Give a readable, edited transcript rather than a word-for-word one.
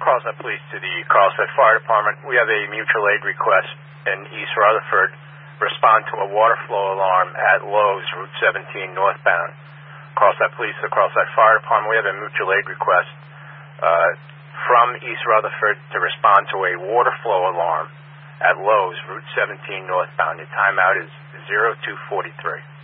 Carlsbad Police to the Carlsbad Fire Department. We have a mutual aid request in East Rutherford. Respond to a water flow alarm at Lowe's, Route 17 northbound. Carlsbad Police to the Carlsbad Fire Department. We have a mutual aid request from East Rutherford to respond to a water flow alarm at Lowe's, Route 17 northbound. The timeout is 02:43.